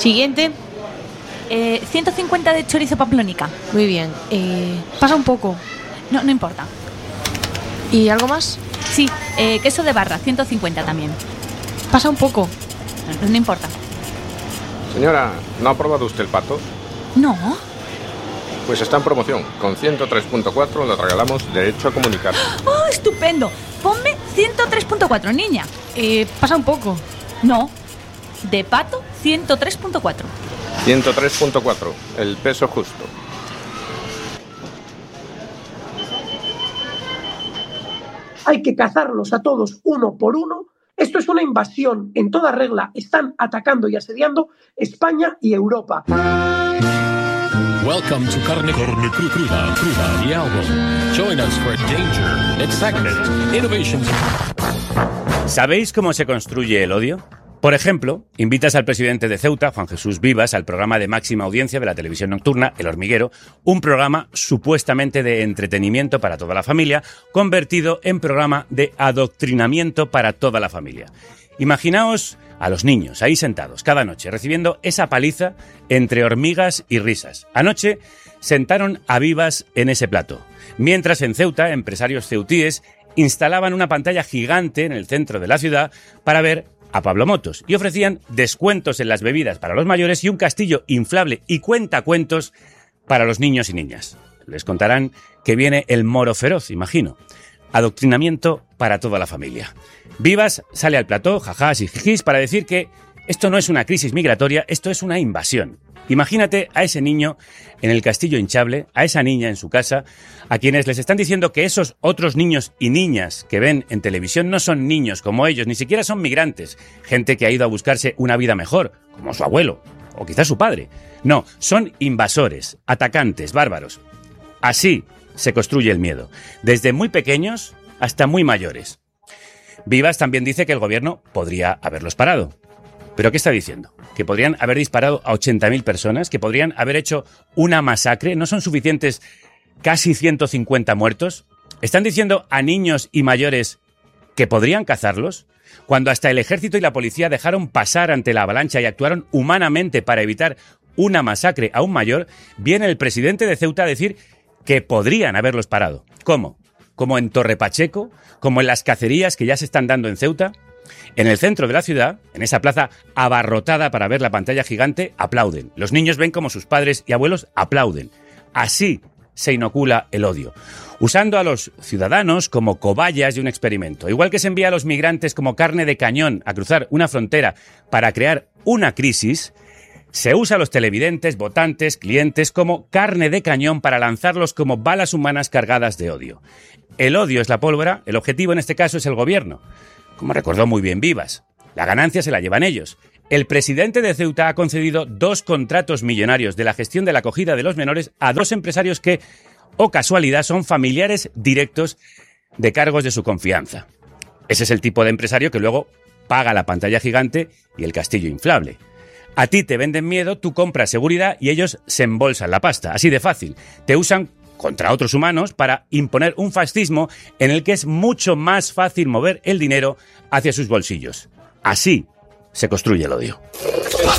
Siguiente. 150 de chorizo pamplónica. Muy bien. Pasa un poco. No importa. ¿Y algo más? Sí, queso de barra, 150 también. Pasa un poco. No importa. Señora, ¿no ha probado usted el pato? No. Pues está en promoción. Con 103.4 le regalamos derecho a comunicar. ¡Oh, estupendo! Ponme 103.4, niña. Pasa un poco. No. De pato, 103.4. 103.4, el peso justo. Hay que cazarlos a todos uno por uno. Esto es una invasión en toda regla. Están atacando y asediando España y Europa. Welcome to Carne Cruda, the album. Join us for danger, excitement, innovation. ¿Sabéis cómo se construye el odio? Por ejemplo, invitas al presidente de Ceuta, Juan Jesús Vivas, al programa de máxima audiencia de la televisión nocturna, El Hormiguero, un programa supuestamente de entretenimiento para toda la familia, convertido en programa de adoctrinamiento para toda la familia. Imaginaos a los niños ahí sentados cada noche, recibiendo esa paliza entre hormigas y risas. Anoche sentaron a Vivas en ese plato, mientras en Ceuta, empresarios ceutíes instalaban una pantalla gigante en el centro de la ciudad para ver a Pablo Motos y ofrecían descuentos en las bebidas para los mayores y un castillo inflable y cuentacuentos para los niños y niñas. Les contarán que viene el moro feroz, imagino. Adoctrinamiento para toda la familia. Vivas sale al plató, jajás y jijís, para decir que esto no es una crisis migratoria, esto es una invasión. Imagínate a ese niño en el castillo hinchable, a esa niña en su casa, a quienes les están diciendo que esos otros niños y niñas que ven en televisión no son niños como ellos, ni siquiera son migrantes, gente que ha ido a buscarse una vida mejor, como su abuelo, o quizás su padre. No, son invasores, atacantes, bárbaros. Así se construye el miedo, desde muy pequeños hasta muy mayores. Vivas también dice que el gobierno podría haberlos parado. ¿Pero qué está diciendo? ¿Que podrían haber disparado a 80.000 personas? ¿Que podrían haber hecho una masacre? ¿No son suficientes casi 150 muertos? ¿Están diciendo a niños y mayores que podrían cazarlos? Cuando hasta el ejército y la policía dejaron pasar ante la avalancha y actuaron humanamente para evitar una masacre aún mayor, viene el presidente de Ceuta a decir que podrían haberlos parado. ¿Cómo? ¿Como en Torre Pacheco? ¿Como en las cacerías que ya se están dando en Ceuta? En el centro de la ciudad, en esa plaza abarrotada para ver la pantalla gigante, aplauden. Los niños ven como sus padres y abuelos aplauden. Así se inocula el odio, usando a los ciudadanos como cobayas de un experimento. Igual que se envía a los migrantes como carne de cañón a cruzar una frontera para crear una crisis, se usa a los televidentes, votantes, clientes como carne de cañón para lanzarlos como balas humanas cargadas de odio. El odio es la pólvora, el objetivo en este caso es el gobierno. Como recordó muy bien Vivas, la ganancia se la llevan ellos. El presidente de Ceuta ha concedido 2 contratos millonarios de la gestión de la acogida de los menores a 2 empresarios que, oh casualidad, son familiares directos de cargos de su confianza. Ese es el tipo de empresario que luego paga la pantalla gigante y el castillo inflable. A ti te venden miedo, tú compras seguridad y ellos se embolsan la pasta. Así de fácil. Te usan contra otros humanos para imponer un fascismo en el que es mucho más fácil mover el dinero hacia sus bolsillos. Así se construye el odio.